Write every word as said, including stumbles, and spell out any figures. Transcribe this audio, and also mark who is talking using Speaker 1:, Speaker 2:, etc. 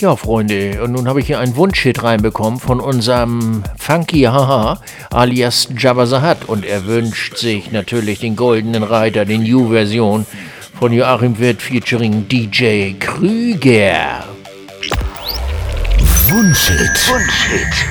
Speaker 1: Ja, Freunde, und nun habe ich hier einen Wunschhit reinbekommen von unserem Funky Haha alias Jabba the Hutt. Und er wünscht sich natürlich den Goldenen Reiter, die New-Version von Joachim Wirt featuring D J Krüger.
Speaker 2: Wunschhit. Wunschhit.